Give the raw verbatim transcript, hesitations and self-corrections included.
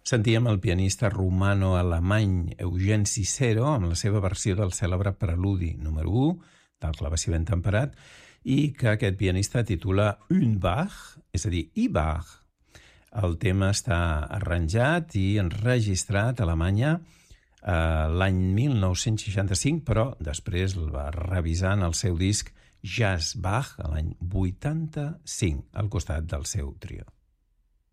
Sentíem el pianista romano-alemany Eugen Cicero amb la seva versió del cèlebre Preludi número u del clavecí ben temperat i que aquest pianista titula Un Bach, és a dir, I Bach. El tema està arranjat i enregistrat a Alemanya eh, l'any mil nou-cents seixanta-cinc, però després el va revisar en el seu disc Jazz Bach l'any vuitanta-cinc, al costat del seu trio.